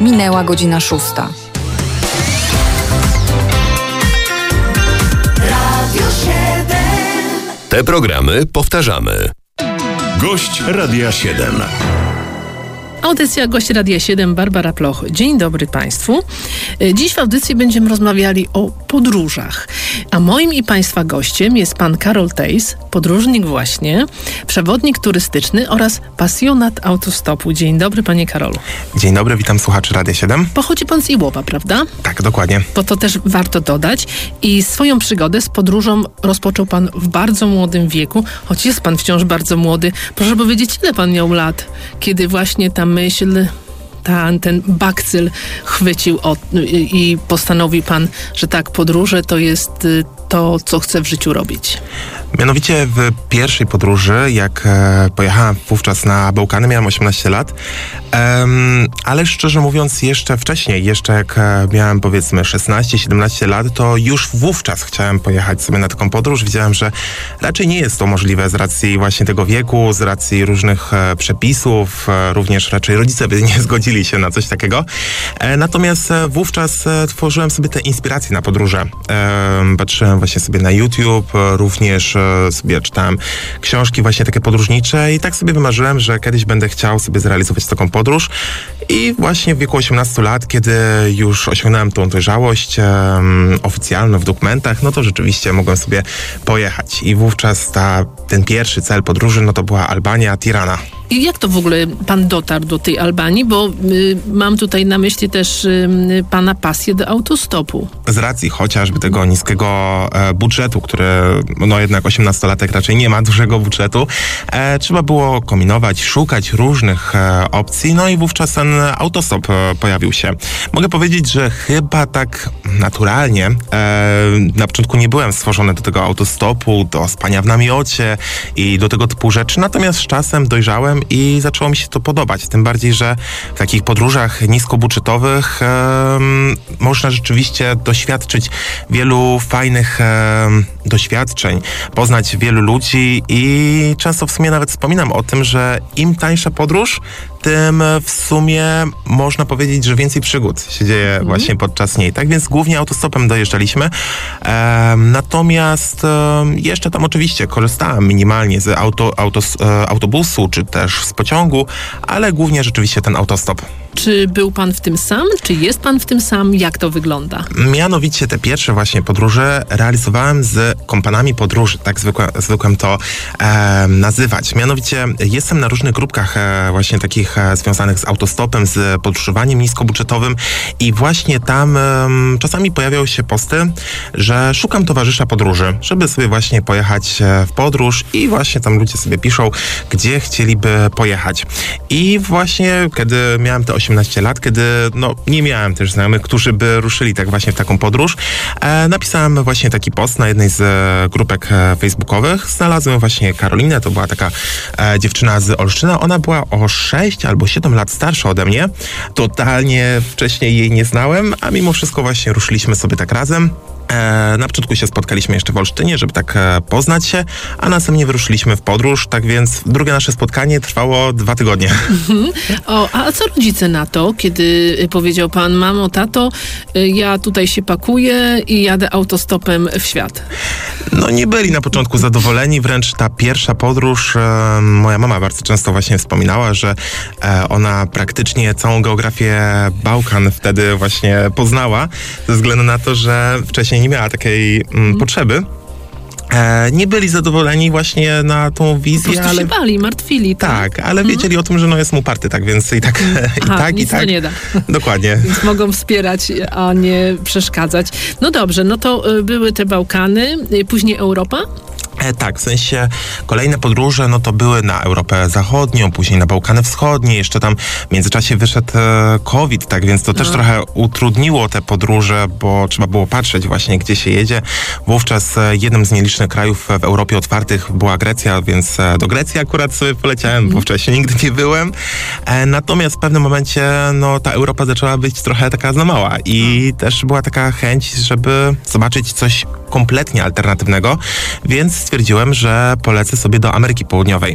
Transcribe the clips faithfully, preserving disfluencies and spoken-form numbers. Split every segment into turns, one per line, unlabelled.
Minęła godzina szósta.
Te programy powtarzamy. Gość Radia siedem.
Audycja Gość Radia siedem, Barbara Ploch. Dzień dobry Państwu. Dziś w audycji będziemy rozmawiali o podróżach. A moim i Państwa gościem jest pan Karol Tejs, podróżnik właśnie, przewodnik turystyczny oraz pasjonat autostopu. Dzień dobry Panie Karolu.
Dzień dobry, witam słuchaczy Radia siedem.
Pochodzi pan z Iłowa, prawda?
Tak, dokładnie.
Bo to też warto dodać. I swoją przygodę z podróżą rozpoczął pan w bardzo młodym wieku, choć jest pan wciąż bardzo młody. Proszę powiedzieć, ile pan miał lat, kiedy właśnie tam myśl, ta, ten bakcyl chwycił od, i postanowił pan, że tak, podróże to jest to, co chce w życiu robić?
Mianowicie w pierwszej podróży, jak e, pojechałem wówczas na Bałkany, miałem osiemnaście lat, um, ale szczerze mówiąc jeszcze wcześniej, jeszcze jak e, miałem powiedzmy szesnaście siedemnaście lat, to już wówczas chciałem pojechać sobie na taką podróż. Widziałem, że raczej nie jest to możliwe z racji właśnie tego wieku, z racji różnych e, przepisów, e, również raczej rodzice by nie zgodzili się na coś takiego. E, natomiast e, wówczas e, tworzyłem sobie te inspiracje na podróże. E, patrzyłem właśnie sobie na YouTube, e, również sobie czytałem książki właśnie takie podróżnicze i tak sobie wymarzyłem, że kiedyś będę chciał sobie zrealizować taką podróż i właśnie w wieku osiemnastu lat, kiedy już osiągnąłem tą dojrzałość um, oficjalną w dokumentach, no to rzeczywiście mogłem sobie pojechać i wówczas ta, ten pierwszy cel podróży, no to była Albania, Tirana.
I jak to w ogóle pan dotarł do tej Albanii? Bo y, mam tutaj na myśli też y, pana pasję do autostopu.
Z racji chociażby tego niskiego e, budżetu, który no jednak osiemnastolatek raczej nie ma dużego budżetu, e, trzeba było kombinować, szukać różnych e, opcji, no i wówczas ten autostop e, pojawił się. Mogę powiedzieć, że chyba tak naturalnie e, na początku nie byłem stworzony do tego autostopu, do spania w namiocie i do tego typu rzeczy, natomiast z czasem dojrzałem i zaczęło mi się to podobać. Tym bardziej, że w takich podróżach niskobudżetowych um, można rzeczywiście doświadczyć wielu fajnych um, doświadczeń, poznać wielu ludzi i często w sumie nawet wspominam o tym, że im tańsza podróż, tym w sumie można powiedzieć, że więcej przygód się dzieje mm. właśnie podczas niej. Tak więc głównie autostopem dojeżdżaliśmy. Um, natomiast um, jeszcze tam oczywiście korzystałem minimalnie z auto, autos, e, autobusu, czy też z pociągu, ale głównie rzeczywiście ten autostop.
Czy był pan w tym sam? Czy jest pan w tym sam? Jak to wygląda?
Mianowicie te pierwsze właśnie podróże realizowałem z kompanami podróży, tak zwykłem, zwykłem to e, nazywać. Mianowicie jestem na różnych grupkach e, właśnie takich e, związanych z autostopem, z podróżowaniem niskobudżetowym i właśnie tam e, czasami pojawiają się posty, że szukam towarzysza podróży, żeby sobie właśnie pojechać e, w podróż i właśnie tam ludzie sobie piszą, gdzie chcieliby pojechać. I właśnie kiedy miałem te osiemnaście lat, kiedy no, nie miałem też znajomych, którzy by ruszyli tak właśnie w taką podróż. E, napisałem właśnie taki post na jednej z e, grupek e, facebookowych. Znalazłem właśnie Karolinę, to była taka e, dziewczyna z Olsztyna. Ona była o sześć albo siedem lat starsza ode mnie. Totalnie wcześniej jej nie znałem, a mimo wszystko właśnie ruszyliśmy sobie tak razem. E, na początku się spotkaliśmy jeszcze w Olsztynie, żeby tak e, poznać się, a następnie wyruszyliśmy w podróż, tak więc drugie nasze spotkanie trwało dwa tygodnie.
Mhm. O, a co rodzice na to, kiedy powiedział pan, mamo, tato, ja tutaj się pakuję i jadę autostopem w świat?
No nie byli na początku zadowoleni, wręcz ta pierwsza podróż, e, moja mama bardzo często właśnie wspominała, że e, ona praktycznie całą geografię Bałkan wtedy właśnie poznała, ze względu na to, że wcześniej nie miała takiej mm, mm. potrzeby. E, nie byli zadowoleni właśnie na tą wizję,
po prostu
ale
się bali, martwili.
Tak, tak ale mm. wiedzieli o tym, że no jest mu party, tak więc i tak,
Aha,
i tak,
nic
i tak.
to nie da.
Dokładnie.
Więc mogą wspierać, a nie przeszkadzać. No dobrze, no to y, były te Bałkany, y, później Europa?
E, tak, w sensie kolejne podróże, no to były na Europę Zachodnią, później na Bałkany Wschodnie, jeszcze tam w międzyczasie wyszedł e, COVID, tak więc to też no. trochę utrudniło te podróże, bo trzeba było patrzeć właśnie, gdzie się jedzie. Wówczas e, jednym z nielicznych krajów w Europie otwartych była Grecja, więc e, do Grecji akurat sobie poleciałem, mm. bo wcześniej nigdy nie byłem. E, natomiast w pewnym momencie, no ta Europa zaczęła być trochę taka za mała i mm. też była taka chęć, żeby zobaczyć coś kompletnie alternatywnego, więc stwierdziłem, że polecę sobie do Ameryki Południowej.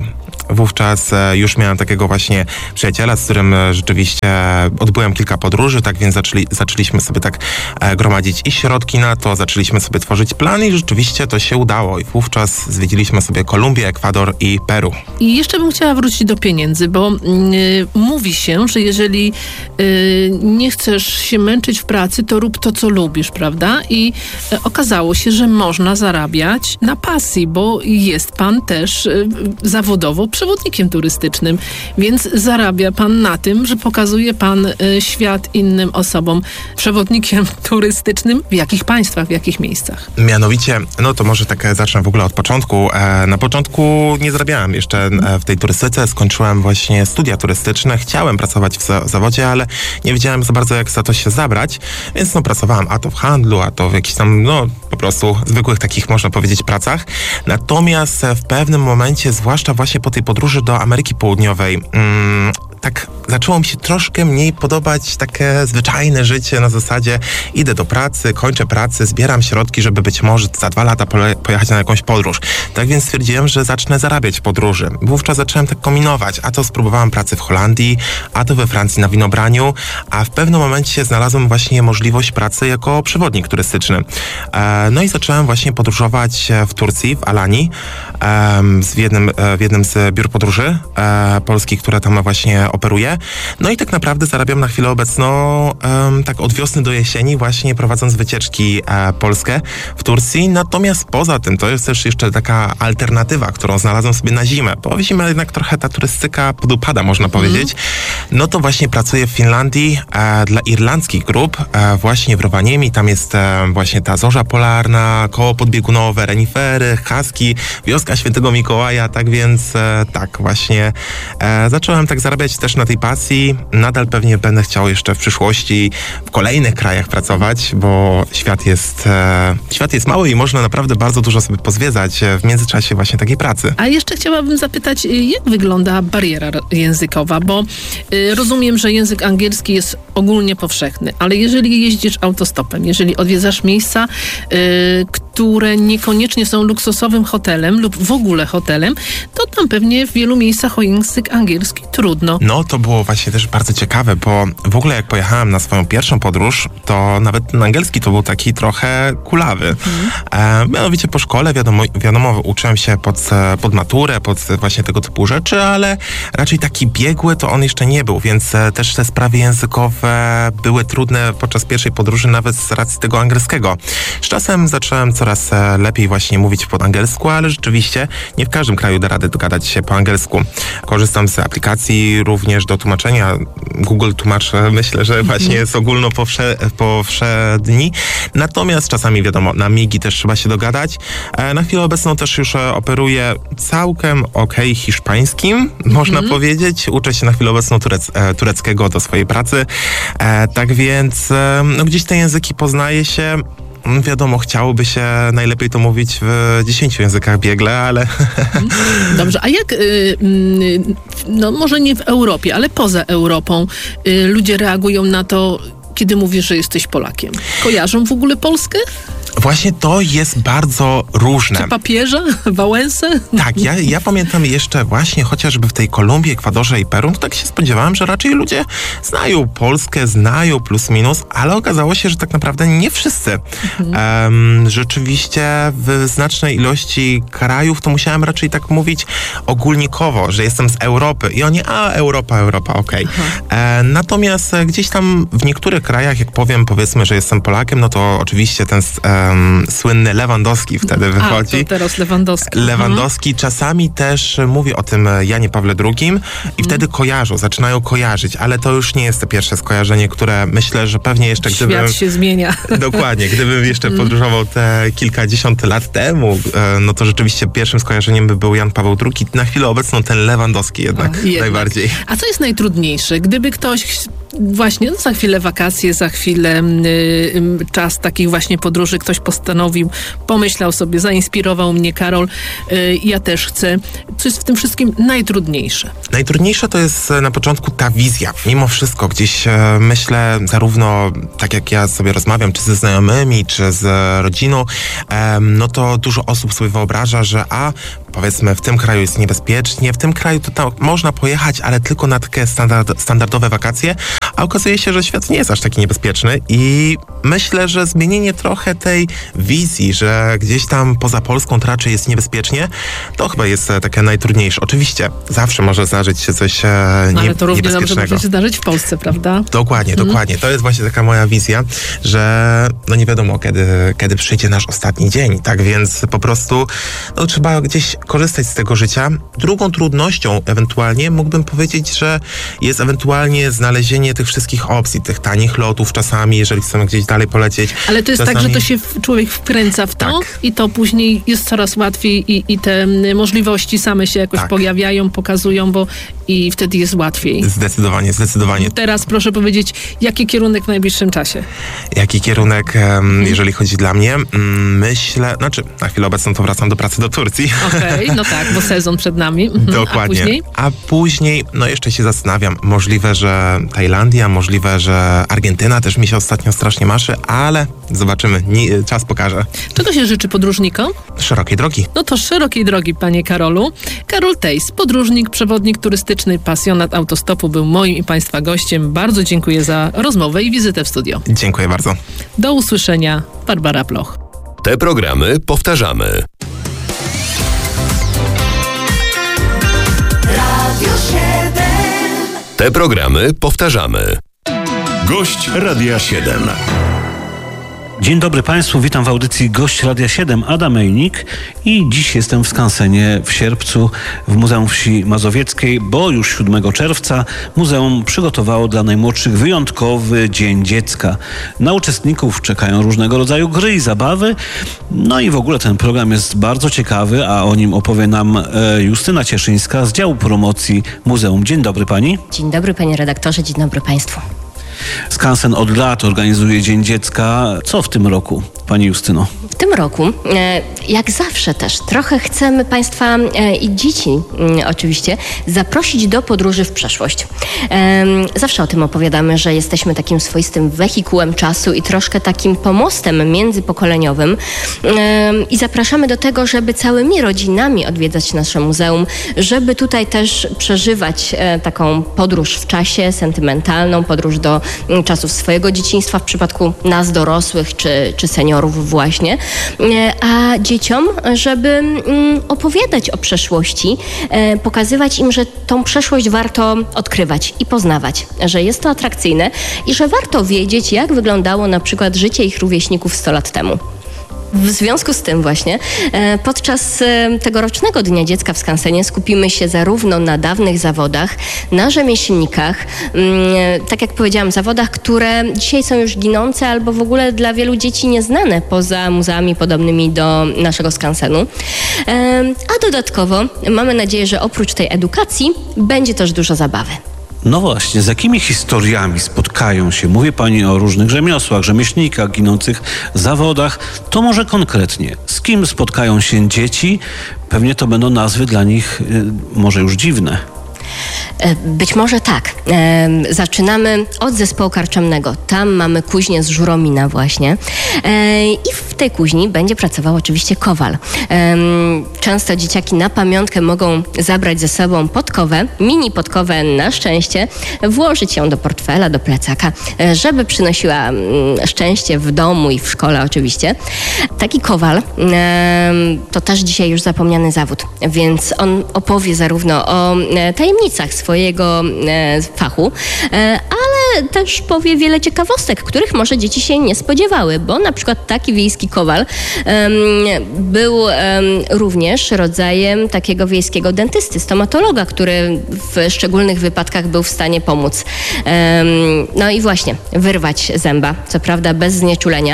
Wówczas e, już miałem takiego właśnie przyjaciela, z którym e, rzeczywiście odbyłem kilka podróży, tak więc zaczęli, zaczęliśmy sobie tak e, gromadzić i środki na to, zaczęliśmy sobie tworzyć plan i rzeczywiście to się udało i wówczas zwiedziliśmy sobie Kolumbię, Ekwador i Peru.
I jeszcze bym chciała wrócić do pieniędzy, bo yy, mówi się, że jeżeli yy, nie chcesz się męczyć w pracy, to rób to, co lubisz, prawda? I yy, okazało się, że można zarabiać na pasji, bo jest pan też yy, zawodowo przewodnikiem turystycznym, więc zarabia pan na tym, że pokazuje pan yy, świat innym osobom. Przewodnikiem turystycznym w jakich państwach, w jakich miejscach?
Mianowicie, no to może tak zacznę w ogóle od początku. E, na początku nie zarabiałem jeszcze e, w tej turystyce, skończyłem właśnie studia turystyczne, chciałem pracować w za- zawodzie, ale nie wiedziałem za bardzo, jak za to się zabrać, więc no pracowałem a to w handlu, a to w jakichś tam, no po prostu zwykłych takich, można powiedzieć, pracach. Natomiast w pewnym momencie, zwłaszcza właśnie po tej podróży do Ameryki Południowej, mm, tak zaczęło mi się troszkę mniej podobać takie zwyczajne życie na zasadzie idę do pracy, kończę pracę, zbieram środki, żeby być może za dwa lata pole- pojechać na jakąś podróż. Tak więc stwierdziłem, że zacznę zarabiać w podróży. Wówczas zacząłem tak kombinować, a to spróbowałem pracy w Holandii, a to we Francji na winobraniu, a w pewnym momencie znalazłem właśnie możliwość pracy jako przewodnik turystyczny. E, no i zacząłem właśnie podróżować w Turcji, w Alanii, e, w, jednym, w jednym z biur podróży e, polskich, które tam właśnie operuję. No i tak naprawdę zarabiam na chwilę obecną um, tak od wiosny do jesieni właśnie prowadząc wycieczki e, polskie w Turcji. Natomiast poza tym to jest też jeszcze taka alternatywa, którą znalazłem sobie na zimę, bo w zimę jednak trochę ta turystyka podupada, można powiedzieć. No to właśnie pracuję w Finlandii e, dla irlandzkich grup, e, właśnie w Rovaniemi. Tam jest e, właśnie ta zorza polarna, koło podbiegunowe, renifery, haski, wioska Świętego Mikołaja. Tak więc e, tak właśnie e, zacząłem tak zarabiać też na tej pasji. Nadal pewnie będę chciał jeszcze w przyszłości w kolejnych krajach pracować, bo świat jest, e, świat jest mały i można naprawdę bardzo dużo sobie pozwiedzać w międzyczasie właśnie takiej pracy.
A jeszcze chciałabym zapytać, jak wygląda bariera językowa, bo y, rozumiem, że język angielski jest ogólnie powszechny, ale jeżeli jeździsz autostopem, jeżeli odwiedzasz miejsca, y, które niekoniecznie są luksusowym hotelem lub w ogóle hotelem, to tam pewnie w wielu miejscach o język angielski trudno.
No to było właśnie też bardzo ciekawe, bo w ogóle jak pojechałem na swoją pierwszą podróż, to nawet ten angielski to był taki trochę kulawy. Mhm. E, mianowicie po szkole, wiadomo, wiadomo, uczyłem się pod, pod maturę, pod właśnie tego typu rzeczy, ale raczej taki biegły to on jeszcze nie był, więc e, też te sprawy językowe były trudne podczas pierwszej podróży, nawet z racji tego angielskiego. Z czasem zacząłem coraz e, lepiej właśnie mówić po angielsku, ale rzeczywiście nie w każdym kraju da radę dogadać się po angielsku. Korzystam z aplikacji również do tłumaczenia. Google Tłumacz, myślę, że właśnie jest ogólno powsze- powszedni. Natomiast czasami wiadomo, na migi też trzeba się dogadać. E, na chwilę obecną też już e, operuję całkiem okej hiszpańskim, można mm. powiedzieć. Uczę się na chwilę obecną turec- e, tureckiego do swojej pracy. E, tak więc e, no, gdzieś te języki poznaje się. Wiadomo, chciałoby się najlepiej to mówić w dziesięciu językach biegle, ale...
Dobrze, a jak, no może nie w Europie, ale poza Europą ludzie reagują na to, kiedy mówisz, że jesteś Polakiem? Kojarzą w ogóle Polskę?
Właśnie to jest bardzo różne.
Czy papieża? Wałęsę?
Tak, ja, ja pamiętam jeszcze właśnie chociażby w tej Kolumbii, Ekwadorze i Peru, to tak się spodziewałem, że raczej ludzie znają Polskę, znają plus minus, ale okazało się, że tak naprawdę nie wszyscy. Mhm. Um, rzeczywiście w znacznej ilości krajów to musiałem raczej tak mówić ogólnikowo, że jestem z Europy i oni, a Europa, Europa, okej. Okay. E, natomiast gdzieś tam w niektórych krajach, jak powiem, powiedzmy, że jestem Polakiem, no to oczywiście ten um, słynny Lewandowski wtedy wychodzi.
A, to teraz Lewandowski.
Lewandowski mhm. czasami też mówi o tym Janie Pawle drugim mhm. i wtedy kojarzą, zaczynają kojarzyć, ale to już nie jest to pierwsze skojarzenie, które myślę, że pewnie jeszcze
Świat
gdybym...
się zmienia.
Dokładnie, gdybym jeszcze podróżował te kilkadziesiąt lat temu, no to rzeczywiście pierwszym skojarzeniem by był Jan Paweł drugi. Na chwilę obecną ten Lewandowski jednak,
A, jednak.
najbardziej.
A co jest najtrudniejsze? Gdyby ktoś właśnie no za chwilę wakacje, za chwilę y, czas takich właśnie podróży. Ktoś postanowił, pomyślał sobie, zainspirował mnie Karol. Y, ja też chcę. Co jest w tym wszystkim najtrudniejsze?
Najtrudniejsze to jest na początku ta wizja. Mimo wszystko gdzieś e, myślę, zarówno tak jak ja sobie rozmawiam, czy ze znajomymi, czy z rodziną, e, no to dużo osób sobie wyobraża, że a powiedzmy w tym kraju jest niebezpiecznie, w tym kraju to tam można pojechać, ale tylko na takie standard, standardowe wakacje, a okazuje się, że świat nie jest aż taki niebezpieczny i myślę, że zmienienie trochę tej wizji, że gdzieś tam poza Polską to raczej jest niebezpiecznie, to chyba jest takie najtrudniejsze. Oczywiście zawsze może zdarzyć się coś e, nie,
Ale to równie dobrze
niebezpiecznego.
może się zdarzyć w Polsce, prawda?
Dokładnie, hmm. dokładnie. To jest właśnie taka moja wizja, że no nie wiadomo, kiedy, kiedy przyjdzie nasz ostatni dzień, tak więc po prostu no, trzeba gdzieś korzystać z tego życia. Drugą trudnością ewentualnie mógłbym powiedzieć, że jest ewentualnie znalezienie tych wszystkich opcji, tych tanich lotów czasami, jeżeli chcemy gdzieś dalej polecieć.
Ale to jest
czasami...
tak, że to się w, człowiek wkręca w to
tak.
i to później jest coraz łatwiej i, i te możliwości same się jakoś
tak.
pojawiają, pokazują, bo i wtedy jest łatwiej.
Zdecydowanie, zdecydowanie.
Teraz proszę powiedzieć, jaki kierunek w najbliższym czasie?
Jaki kierunek, um, jeżeli chodzi dla mnie? Um, myślę, znaczy na chwilę obecną to wracam do pracy do Turcji.
Okej, okay, no tak, bo sezon przed nami. Mhm.
Dokładnie.
A później?
A później, no jeszcze się zastanawiam, możliwe, że Tajlandia, możliwe, że Argentyna też mi się ostatnio strasznie marzy, ale zobaczymy, Nie, czas pokaże.
Czego się życzy podróżnikom?
Szerokiej drogi.
No to szerokiej drogi, panie Karolu. Karol Tejs, podróżnik, przewodnik turystyczny, pasjonat autostopu, był moim i państwa gościem. Bardzo dziękuję za rozmowę i wizytę w studio.
Dziękuję bardzo.
Do usłyszenia. Barbara Ploch.
Te programy powtarzamy. Te programy powtarzamy. Gość Radia siedem.
Dzień dobry Państwu, witam w audycji Gość Radia siedem, Adam Mejnik i dziś jestem w skansenie w Sierpcu w Muzeum Wsi Mazowieckiej, bo już siódmego czerwca muzeum przygotowało dla najmłodszych wyjątkowy Dzień Dziecka. Na uczestników czekają różnego rodzaju gry i zabawy, no i w ogóle ten program jest bardzo ciekawy, a o nim opowie nam Justyna Cieszyńska z działu promocji muzeum. Dzień dobry Pani.
Dzień dobry Panie redaktorze, dzień dobry Państwu.
Skansen od lat organizuje Dzień Dziecka. Co w tym roku, Pani Justyno?
W tym roku, jak zawsze też, trochę chcemy Państwa i dzieci oczywiście zaprosić do podróży w przeszłość. Zawsze o tym opowiadamy, że jesteśmy takim swoistym wehikułem czasu i troszkę takim pomostem międzypokoleniowym i zapraszamy do tego, żeby całymi rodzinami odwiedzać nasze muzeum, żeby tutaj też przeżywać taką podróż w czasie, sentymentalną, podróż do czasów swojego dzieciństwa w przypadku nas dorosłych czy, czy seniorów właśnie, a dzieciom, żeby opowiadać o przeszłości, pokazywać im, że tą przeszłość warto odkrywać i poznawać, że jest to atrakcyjne i że warto wiedzieć, jak wyglądało na przykład życie ich rówieśników sto lat temu. W związku z tym właśnie podczas tegorocznego Dnia Dziecka w skansenie skupimy się zarówno na dawnych zawodach, na rzemieślnikach, tak jak powiedziałam, zawodach, które dzisiaj są już ginące albo w ogóle dla wielu dzieci nieznane poza muzeami podobnymi do naszego skansenu. A dodatkowo mamy nadzieję, że oprócz tej edukacji będzie też dużo zabawy.
No właśnie, z jakimi historiami spotkają się? Mówi Pani o różnych rzemiosłach, rzemieślnikach, ginących zawodach. To może konkretnie, z kim spotkają się dzieci? Pewnie to będą nazwy dla nich y, może już dziwne.
Być może tak. Zaczynamy od zespołu karczemnego. Tam mamy kuźnię z Żuromina właśnie. I w tej kuźni będzie pracował oczywiście kowal. Często dzieciaki na pamiątkę mogą zabrać ze sobą podkowę, mini podkowę na szczęście, włożyć ją do portfela, do plecaka, żeby przynosiła szczęście w domu i w szkole oczywiście. Taki kowal to też dzisiaj już zapomniany zawód, więc on opowie zarówno o tajemnicach swojego e, fachu, e, ale też powie wiele ciekawostek, których może dzieci się nie spodziewały, bo na przykład taki wiejski kowal e, był e, również rodzajem takiego wiejskiego dentysty, stomatologa, który w szczególnych wypadkach był w stanie pomóc. E, no i właśnie, wyrwać zęba, co prawda bez znieczulenia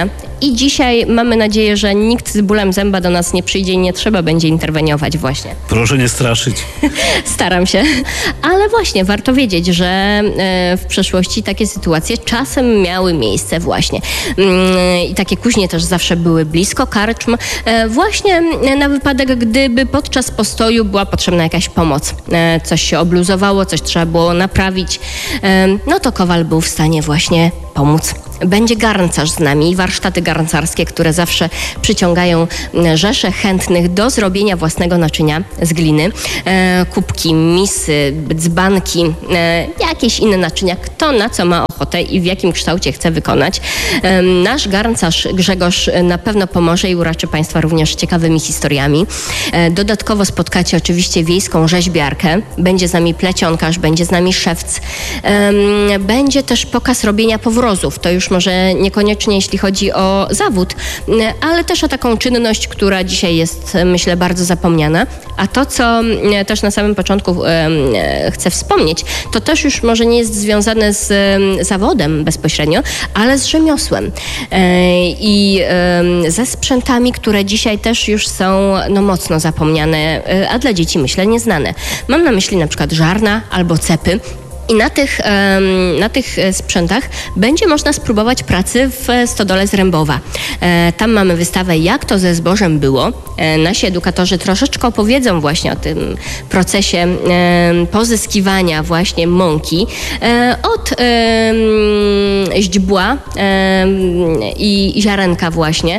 i dzisiaj mamy nadzieję, że nikt z bólem zęba do nas nie przyjdzie i nie trzeba będzie interweniować właśnie.
Proszę nie straszyć.
Staram się. Ale właśnie warto wiedzieć, że e, w przeszłości takie sytuacje czasem miały miejsce właśnie. Mm, I takie kuźnie też zawsze były blisko karczm. E, właśnie na wypadek, gdyby podczas postoju była potrzebna jakaś pomoc. E, coś się obluzowało, coś trzeba było naprawić. E, no to kowal był w stanie właśnie pomóc. Będzie garncarz z nami, warsztaty garncarskie, które zawsze przyciągają rzesze chętnych do zrobienia własnego naczynia z gliny. E, kubki, misy, dzbanki, e, jakieś inne naczynia, kto na co ma ochotę i w jakim kształcie chce wykonać. E, nasz garncarz Grzegorz na pewno pomoże i uraczy Państwa również ciekawymi historiami. E, dodatkowo spotkacie oczywiście wiejską rzeźbiarkę, będzie z nami plecionkarz, będzie z nami szewc. E, będzie też pokaz robienia powrozów. To już może niekoniecznie jeśli chodzi o zawód, ale też o taką czynność, która dzisiaj jest, myślę, bardzo zapomniana. A to, co też na samym początku e, chcę wspomnieć, to też już może nie jest związane z e, zawodem bezpośrednio, ale z rzemiosłem. E, I e, ze sprzętami, które dzisiaj też już są no, mocno zapomniane, e, a dla dzieci, myślę, nieznane. Mam na myśli na przykład żarna albo cepy. I na tych, na tych sprzętach będzie można spróbować pracy w stodole z Rębowa. Tam mamy wystawę, jak to ze zbożem było. Nasi edukatorzy troszeczkę opowiedzą właśnie o tym procesie pozyskiwania właśnie mąki od źdźbła i ziarenka właśnie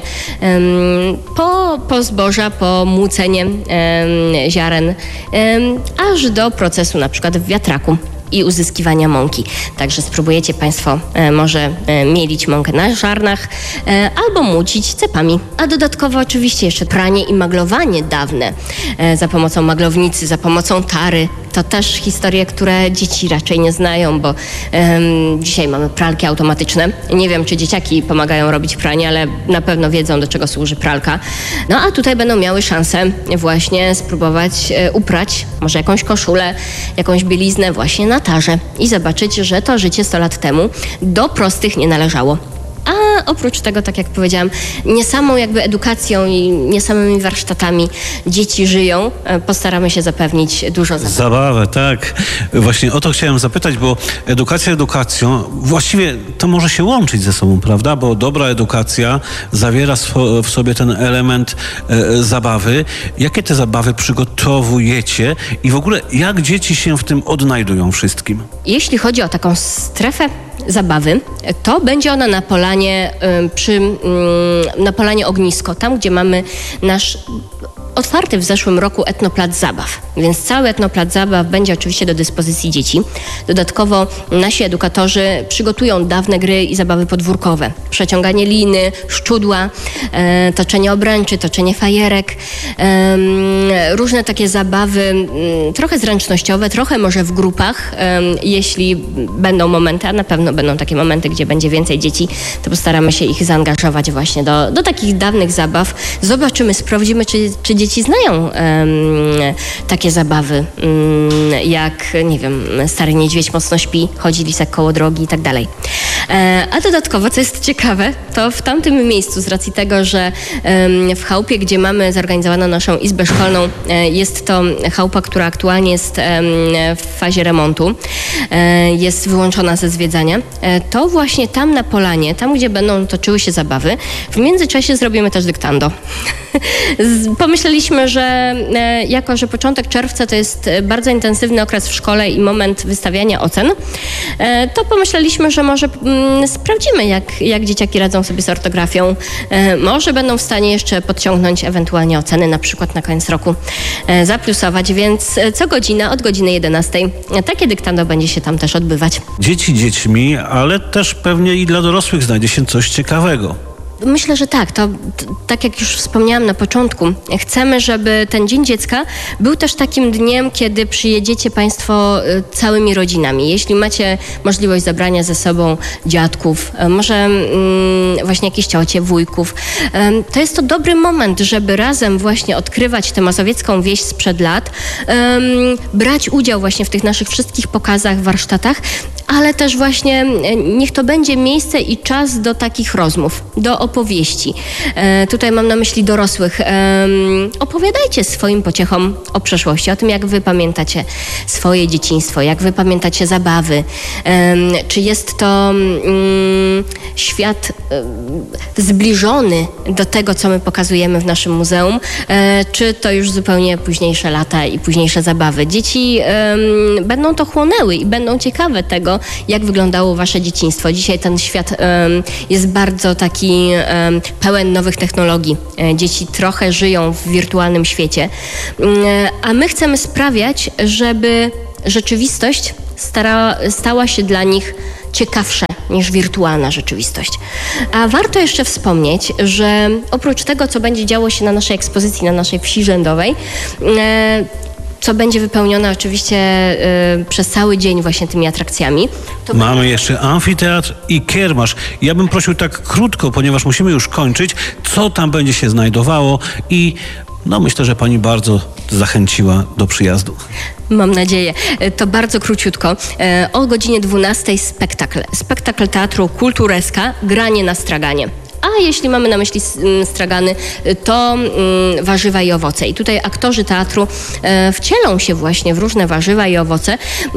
po, po zboża, po młócenie ziaren, aż do procesu na przykład w wiatraku i uzyskiwania mąki. Także spróbujecie Państwo e, może e, mielić mąkę na żarnach e, albo młócić cepami. A dodatkowo oczywiście jeszcze pranie i maglowanie dawne e, za pomocą maglownicy, za pomocą tary. To też historie, które dzieci raczej nie znają, bo e, dzisiaj mamy pralki automatyczne. Nie wiem, czy dzieciaki pomagają robić pranie, ale na pewno wiedzą, do czego służy pralka. No a tutaj będą miały szansę właśnie spróbować e, uprać może jakąś koszulę, jakąś bieliznę właśnie na tarze i zobaczyć, że to życie sto lat temu do prostych nie należało. A oprócz tego, tak jak powiedziałam, nie samą jakby edukacją i nie samymi warsztatami dzieci żyją. Postaramy się zapewnić dużo zabawy.
Zabawę, tak. Właśnie o to chciałem zapytać, bo edukacja edukacją, właściwie to może się łączyć ze sobą, prawda? Bo dobra edukacja zawiera w sobie ten element e, zabawy. Jakie te zabawy przygotowujecie i w ogóle jak dzieci się w tym odnajdują wszystkim?
Jeśli chodzi o taką strefę zabawy, to będzie ona na polanie, przy, na polanie Ognisko, tam gdzie mamy nasz otwarty w zeszłym roku etnoplac zabaw. Więc cały etnoplac zabaw będzie oczywiście do dyspozycji dzieci. Dodatkowo nasi edukatorzy przygotują dawne gry i zabawy podwórkowe. Przeciąganie liny, szczudła, e, toczenie obręczy, toczenie fajerek. E, różne takie zabawy, m, trochę zręcznościowe, trochę może w grupach. E, jeśli będą momenty, a na pewno będą takie momenty, gdzie będzie więcej dzieci, to postaramy się ich zaangażować właśnie do, do takich dawnych zabaw. Zobaczymy, sprawdzimy, czy, czy dzieci znają um, takie zabawy, um, jak, nie wiem, Stary Niedźwiedź mocno śpi, chodzi lisek koło drogi i tak dalej. E, a dodatkowo, co jest ciekawe, to w tamtym miejscu, z racji tego, że um, w chałupie, gdzie mamy zorganizowaną naszą izbę szkolną, e, jest to chałupa, która aktualnie jest e, w fazie remontu, e, jest wyłączona ze zwiedzania, e, to właśnie tam na polanie, tam gdzie będą toczyły się zabawy, w międzyczasie zrobimy też dyktando. Pomyśleliśmy, że e, jako, że początek czerwca to jest bardzo intensywny okres w szkole i moment wystawiania ocen, e, to pomyśleliśmy, że może mm, sprawdzimy, jak, jak dzieciaki radzą sobie z ortografią. E, może będą w stanie jeszcze podciągnąć ewentualnie oceny, na przykład na koniec roku e, zaplusować, więc co godzina od godziny jedenastej takie dyktando będzie się tam też odbywać.
Dzieci dziećmi, ale też pewnie i dla dorosłych znajdzie się coś ciekawego.
Myślę, że tak. To, to tak jak już wspomniałam na początku, chcemy, żeby ten Dzień Dziecka był też takim dniem, kiedy przyjedziecie Państwo y, całymi rodzinami. Jeśli macie możliwość zabrania ze sobą dziadków, y, może y, właśnie jakieś ciocie, wujków, y, to jest to dobry moment, żeby razem właśnie odkrywać tę mazowiecką wieś sprzed lat, y, brać udział właśnie w tych naszych wszystkich pokazach, warsztatach, ale też właśnie y, niech to będzie miejsce i czas do takich rozmów, do opowieści. E, tutaj mam na myśli dorosłych. E, opowiadajcie swoim pociechom o przeszłości, o tym, jak wy pamiętacie swoje dzieciństwo, jak wy pamiętacie zabawy. E, czy jest to mm, świat e, zbliżony do tego, co my pokazujemy w naszym muzeum, e, czy to już zupełnie późniejsze lata i późniejsze zabawy. Dzieci e, będą to chłonęły i będą ciekawe tego, jak wyglądało wasze dzieciństwo. Dzisiaj ten świat e, jest bardzo taki e, pełen nowych technologii. E, dzieci trochę żyją w wirtualnym świecie, e, a my chcemy sprawiać, żeby rzeczywistość stara, stała się dla nich ciekawsza niż wirtualna rzeczywistość. A warto jeszcze wspomnieć, że oprócz tego, co będzie działo się na naszej ekspozycji, na naszej wsi rzędowej, e, co będzie wypełnione oczywiście y, przez cały dzień właśnie tymi atrakcjami. To
Mamy
będzie...
jeszcze amfiteatr i kiermasz. Ja bym prosił tak krótko, ponieważ musimy już kończyć, co tam będzie się znajdowało i no myślę, że pani bardzo zachęciła do przyjazdu.
Mam nadzieję. To bardzo króciutko. O godzinie dwunastej spektakl. Spektakl teatru Kultureska, granie na straganie. A jeśli mamy na myśli stragany, to mm, warzywa i owoce. I tutaj aktorzy teatru e, wcielą się właśnie w różne warzywa i owoce e,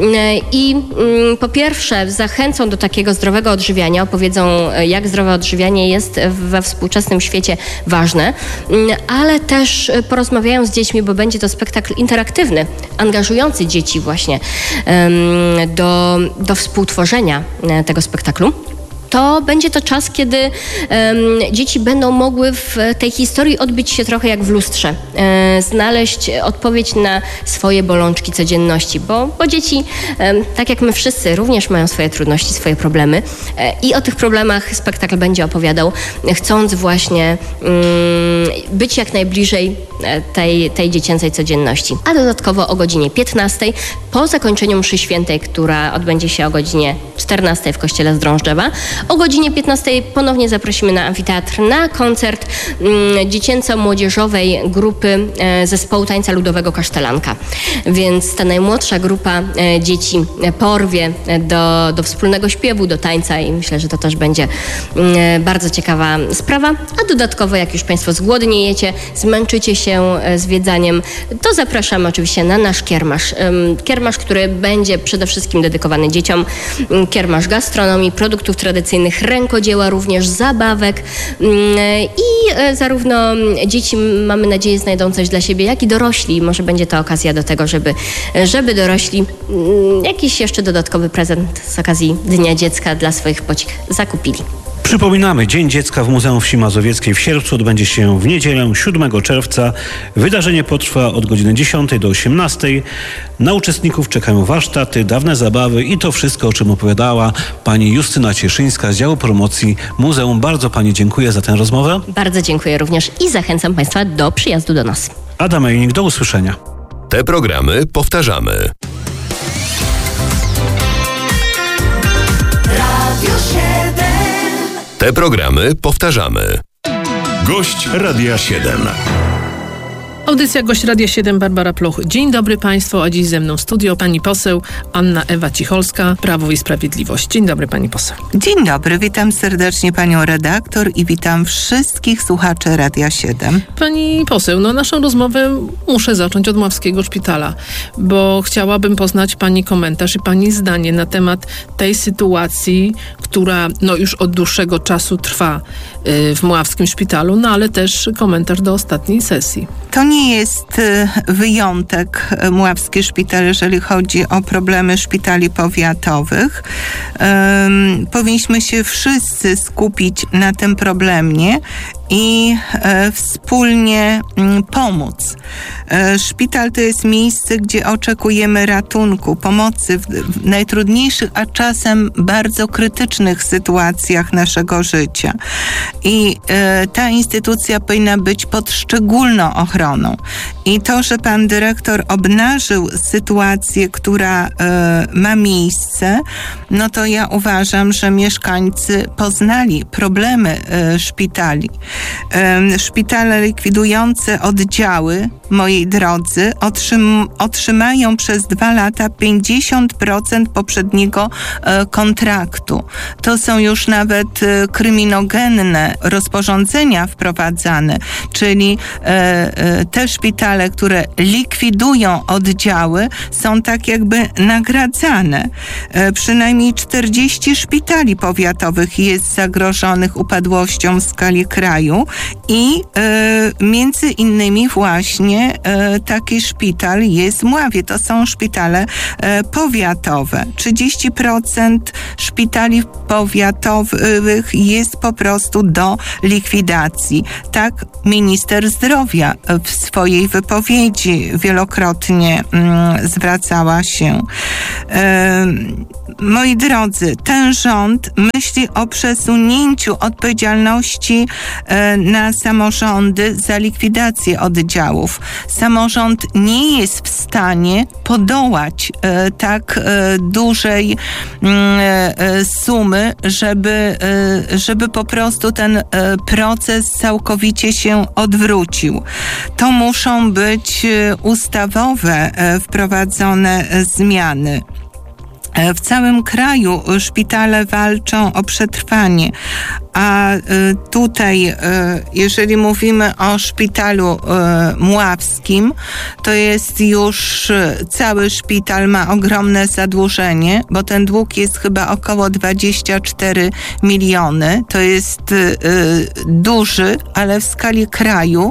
i mm, po pierwsze zachęcą do takiego zdrowego odżywiania, opowiedzą, jak zdrowe odżywianie jest we współczesnym świecie ważne, mm, ale też porozmawiają z dziećmi, bo będzie to spektakl interaktywny, angażujący dzieci właśnie e, do, do współtworzenia tego spektaklu. To będzie to czas, kiedy um, dzieci będą mogły w tej historii odbić się trochę jak w lustrze, e, znaleźć odpowiedź na swoje bolączki codzienności, bo, bo dzieci, e, tak jak my wszyscy, również mają swoje trudności, swoje problemy e, i o tych problemach spektakl będzie opowiadał, chcąc właśnie mm, być jak najbliżej tej, tej dziecięcej codzienności. A dodatkowo o godzinie piętnastej, po zakończeniu mszy świętej, która odbędzie się o godzinie czternastej w kościele Zdrążdżewa, o godzinie piętnastej ponownie zaprosimy na amfiteatr na koncert mm, dziecięco-młodzieżowej grupy e, zespołu tańca ludowego Kasztelanka. Więc ta najmłodsza grupa e, dzieci porwie do, do wspólnego śpiewu, do tańca i myślę, że to też będzie e, bardzo ciekawa sprawa. A dodatkowo, jak już państwo zgłodniejecie, zmęczycie się e, zwiedzaniem, to zapraszamy oczywiście na nasz kiermasz. E, kiermasz, który będzie przede wszystkim dedykowany dzieciom. Kiermasz gastronomii, produktów tradycyjnych, rękodzieła również, zabawek i zarówno dzieci, mamy nadzieję, znajdą coś dla siebie, jak i dorośli. Może będzie to okazja do tego, żeby, żeby dorośli jakiś jeszcze dodatkowy prezent z okazji Dnia Dziecka dla swoich pociech zakupili.
Przypominamy, Dzień Dziecka w Muzeum Wsi Mazowieckiej w Sierpcu odbędzie się w niedzielę siódmego czerwca. Wydarzenie potrwa od godziny dziesiątej do osiemnastej. Na uczestników czekają warsztaty, dawne zabawy i to wszystko, o czym opowiadała pani Justyna Cieszyńska z działu promocji muzeum. Bardzo pani dziękuję za tę rozmowę.
Bardzo dziękuję również i zachęcam państwa do przyjazdu do nas.
Adam Ejnik, do usłyszenia.
Te programy powtarzamy. Te programy powtarzamy. Gość Radia siedem.
Audycja Gość Radia siedem, Barbara Pluch. Dzień dobry państwu, a dziś ze mną w studio pani poseł Anna Ewa Cicholska, Prawo i Sprawiedliwość. Dzień dobry pani poseł.
Dzień dobry, witam serdecznie panią redaktor i witam wszystkich słuchaczy Radia siedem.
Pani poseł, no naszą rozmowę muszę zacząć od Mławskiego Szpitala, bo chciałabym poznać pani komentarz i pani zdanie na temat tej sytuacji, która no już od dłuższego czasu trwa w Mławskim Szpitalu, no ale też komentarz do ostatniej sesji.
To nie jest wyjątek Mławski Szpital, jeżeli chodzi o problemy szpitali powiatowych. Um, powinniśmy się wszyscy skupić na tym problemie i e, wspólnie m, pomóc. E, szpital to jest miejsce, gdzie oczekujemy ratunku, pomocy w, w najtrudniejszych, a czasem bardzo krytycznych sytuacjach naszego życia. I e, ta instytucja powinna być pod szczególną ochroną. I to, że pan dyrektor obnażył sytuację, która e, ma miejsce, no to ja uważam, że mieszkańcy poznali problemy e, szpitali. Szpitale likwidujące oddziały, moi drodzy, otrzym, otrzymają przez dwa lata pięćdziesiąt procent poprzedniego e, kontraktu. To są już nawet e, kryminogenne rozporządzenia wprowadzane, czyli e, e, te szpitale, które likwidują oddziały, są tak jakby nagradzane. E, przynajmniej czterdzieści szpitali powiatowych jest zagrożonych upadłością w skali kraju i e, między innymi właśnie e, taki szpital jest w Mławie. To są szpitale e, powiatowe. trzydzieści procent szpitali powiatowych jest po prostu do likwidacji. Tak minister zdrowia w swojej wypowiedzi wielokrotnie mm, zwracała się. E, moi drodzy, ten rząd myśli o przesunięciu odpowiedzialności e, na samorządy za likwidację oddziałów. Samorząd nie jest w stanie podołać e, tak e, dużej e, sumy, żeby, e, żeby po prostu ten e, proces całkowicie się odwrócił. To muszą być e, ustawowe e, wprowadzone e, zmiany. W całym kraju szpitale walczą o przetrwanie, a tutaj, jeżeli mówimy o szpitalu mławskim, to jest już cały szpital ma ogromne zadłużenie, bo ten dług jest chyba około dwadzieścia cztery miliony. To jest duży, ale w skali kraju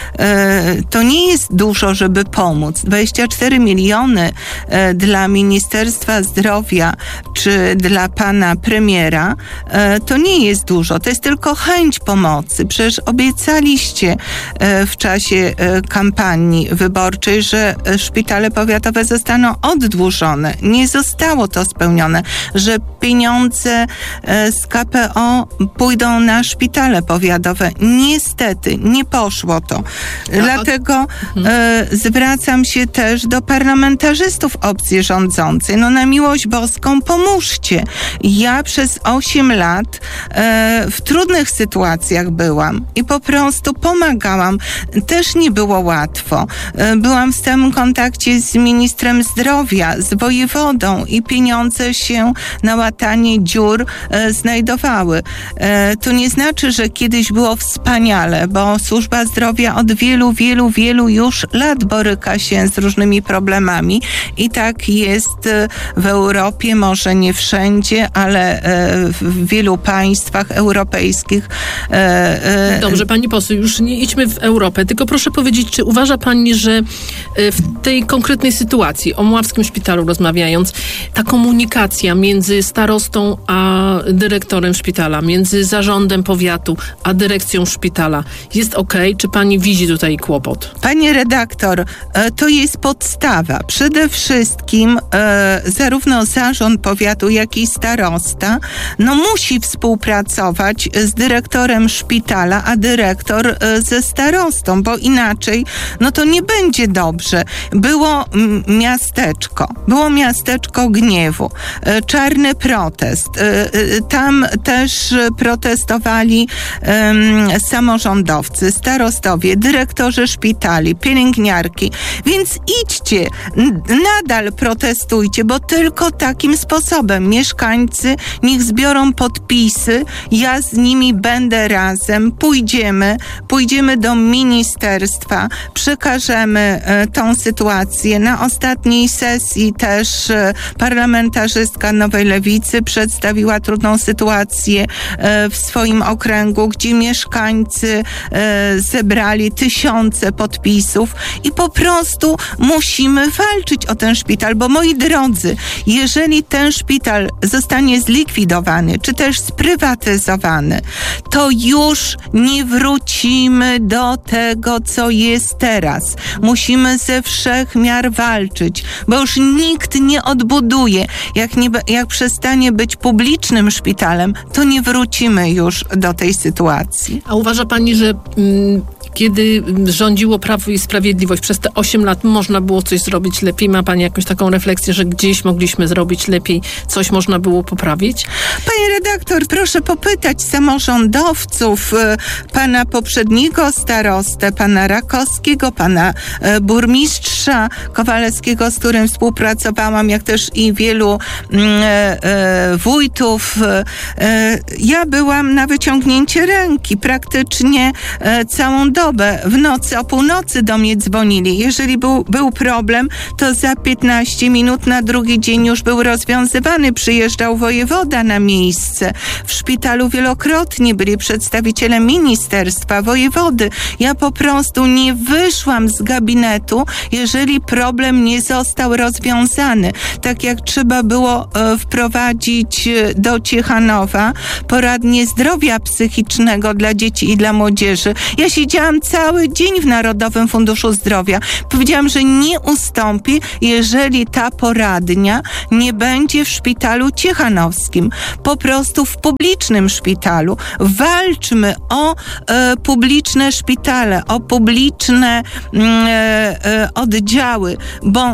to nie jest dużo, żeby pomóc. dwadzieścia cztery miliony dla Ministerstwa Zdrowia czy dla pana premiera to nie jest dużo. To jest tylko chęć pomocy. Przecież obiecaliście w czasie kampanii wyborczej, że szpitale powiatowe zostaną oddłużone. Nie zostało to spełnione, że pieniądze z K P O pójdą na szpitale powiatowe. Niestety nie poszło to. Dlatego mhm. zwracam się też do parlamentarzystów opcji rządzącej. No na miłość boską pomóżcie. Ja przez osiem lat e, w trudnych sytuacjach byłam i po prostu pomagałam. Też nie było łatwo. E, byłam w stałym kontakcie z ministrem zdrowia, z wojewodą i pieniądze się na łatanie dziur e, znajdowały. E, to nie znaczy, że kiedyś było wspaniale, bo służba zdrowia od wielu, wielu, wielu już lat boryka się z różnymi problemami i tak jest w Europie, może nie wszędzie, ale w wielu państwach europejskich.
Dobrze, pani poseł, już nie idźmy w Europę, tylko proszę powiedzieć, czy uważa pani, że w tej konkretnej sytuacji, o Mławskim Szpitalu rozmawiając, ta komunikacja między starostą a dyrektorem szpitala, między zarządem powiatu a dyrekcją szpitala jest okej? Czy pani widzi tutaj kłopot?
Pani redaktor, to jest podstawa. Przede wszystkim e, zarówno zarząd powiatu, jak i starosta no musi współpracować z dyrektorem szpitala, a dyrektor e, ze starostą, bo inaczej no to nie będzie dobrze. Było m, miasteczko, było miasteczko gniewu, e, czarny protest. E, e, tam też protestowali e, samorządowcy, starostowie, dyrektorzy szpitali, pielęgniarki, więc idźcie, nadal protestujcie, bo tylko takim sposobem mieszkańcy niech zbiorą podpisy, ja z nimi będę razem, pójdziemy, pójdziemy do ministerstwa, przekażemy e, tą sytuację. Na ostatniej sesji też e, parlamentarzystka Nowej Lewicy przedstawiła trudną sytuację e, w swoim okręgu, gdzie mieszkańcy e, zebrali tysiące podpisów i po prostu musimy walczyć o ten szpital, bo moi drodzy, jeżeli ten szpital zostanie zlikwidowany, czy też sprywatyzowany, to już nie wrócimy do tego, co jest teraz. Musimy ze wszech miar walczyć, bo już nikt nie odbuduje. Jak, nie, jak przestanie być publicznym szpitalem, to nie wrócimy już do tej sytuacji.
A uważa pani, że mm, kiedy rządziło Prawo i Sprawiedliwość przez te osiem lat, można było coś zrobić lepiej? Ma pani jakąś taką refleksję, że gdzieś mogliśmy zrobić lepiej, coś można było poprawić?
Pani redaktor, proszę popytać samorządowców, pana poprzedniego starostę, pana Rakowskiego, pana burmistrza Kowalewskiego, z którym współpracowałam, jak też i wielu wójtów. Ja byłam na wyciągnięcie ręki praktycznie całą dobę. W nocy, o północy do mnie dzwonili. Jeżeli był, był problem, to za piętnaście minut na drugi dzień już był rozwiązywany. Przyjeżdżał wojewoda na miejsce. W szpitalu wielokrotnie byli przedstawiciele ministerstwa, wojewody. Ja po prostu nie wyszłam z gabinetu, jeżeli problem nie został rozwiązany. Tak jak trzeba było e, wprowadzić do Ciechanowa poradnie zdrowia psychicznego dla dzieci i dla młodzieży. Ja siedziałam cały dzień w Narodowym Funduszu Zdrowia. Powiedziałam, że nie ustąpię, jeżeli ta poradnia nie będzie w szpitalu ciechanowskim. Po prostu w publicznym szpitalu. Walczmy o e, publiczne szpitale, o publiczne mm, e, e, oddziały, bo